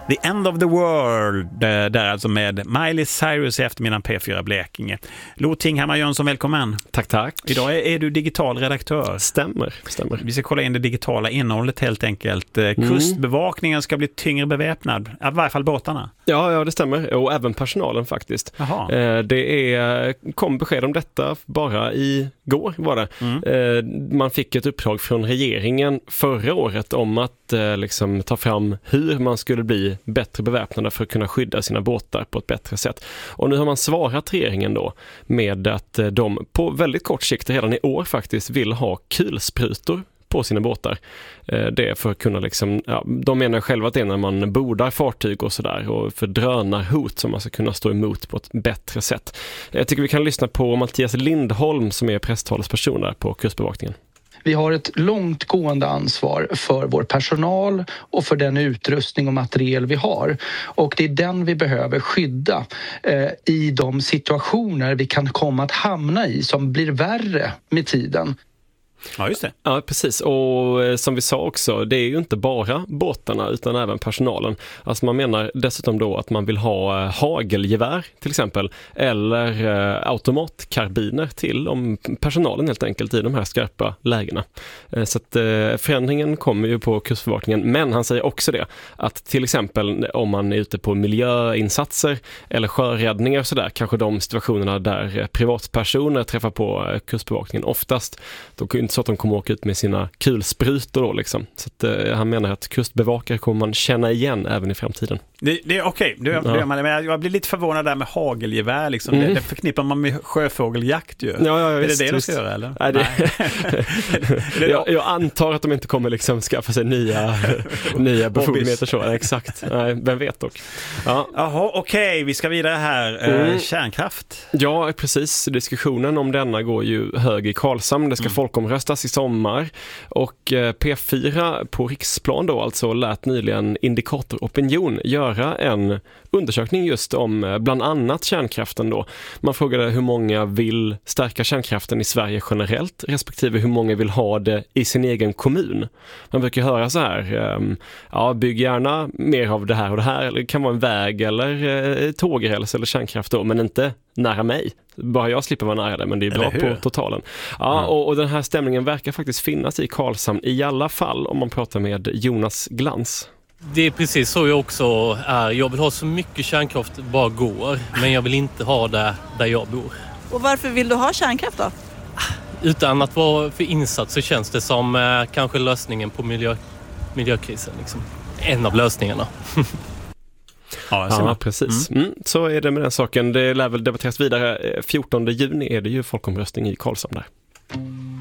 The End of the World, där alltså med Miley Cyrus i eftermiddagen P4 Blekinge. Lo Tinghammar Jönsson, välkommen. Tack. Idag är du digital redaktör. Stämmer. Vi ska kolla in det digitala innehållet helt enkelt. Kustbevakningen ska bli tyngre beväpnad, i varje fall båtarna. Ja, det stämmer. Och även personalen faktiskt. Det kom besked om detta bara igår var det. Man fick ett uppdrag från regeringen förra året om att liksom ta fram hur man skulle bli bättre beväpnade för att kunna skydda sina båtar på ett bättre sätt. Och nu har man svarat regeringen då med att de på väldigt kort sikt redan i år faktiskt vill ha kulsprutor på sina båtar. Det är för att kunna de menar själva att det är när man bordar fartyg och sådär, och för drönarhot som man ska kunna stå emot på ett bättre sätt. Jag tycker vi kan lyssna på Mattias Lindholm som är presstalesperson där på Kustbevakningen. Vi har ett långtgående ansvar för vår personal och för den utrustning och materiel vi har. Och det är den vi behöver skydda i de situationer vi kan komma att hamna i som blir värre med tiden. Ja, just det. Ja, precis. Och som vi sa också, det är ju inte bara båtarna utan även personalen. Alltså man menar dessutom då att man vill ha hagelgevär till exempel, eller automatkarbiner till om personalen helt enkelt i de här skarpa lägena. Så att förändringen kommer ju på Kustbevakningen, men han säger också det att till exempel om man är ute på miljöinsatser eller sjöräddningar sådär, kanske de situationerna där privatpersoner träffar på Kustbevakningen oftast, då kan inte så att de kommer åka ut med sina kulsprutor då liksom. Så att, han menar att kustbevakare kommer man känna igen även i framtiden. Det är okej. Men jag blir lite förvånad där med hagelgevär liksom. Det förknippar man med sjöfågeljakt ju. Ja, är det visst, det de ska göra eller? Nej. Jag antar att de inte kommer liksom skaffa sig nya befogenheter så. Exakt. Nej, vem vet dock. Ja. Jaha, okej. Vi ska vidare här. Kärnkraft. Ja, precis. Diskussionen om denna går ju hög i Karlshamn. Det ska folkomröstas i sommar. Och P4 på riksplan då alltså lät nyligen Indikator Opinion göra en undersökning just om bland annat kärnkraften då. Man frågade hur många vill stärka kärnkraften i Sverige generellt, respektive hur många vill ha det i sin egen kommun. Man brukar höra så här, bygg gärna mer av det här och det här, eller det kan vara en väg eller tågräls eller kärnkraft då, men inte nära mig. Bara jag slipper vara nära det, men det är bra på totalen. Ja, och den här stämningen verkar faktiskt finnas i Karlshamn, i alla fall om man pratar med Jonas Glans. Det är precis så jag också är. Jag vill ha så mycket kärnkraft det bara går, men jag vill inte ha det där jag bor. Och varför vill du ha kärnkraft då? Utan att vara för insatt så känns det som kanske lösningen på miljökrisen. Liksom. En av lösningarna. Ja, precis. Så är det med den saken. Det lär väl debatteras vidare. 14 juni är det ju folkomröstning i Karlshamn där.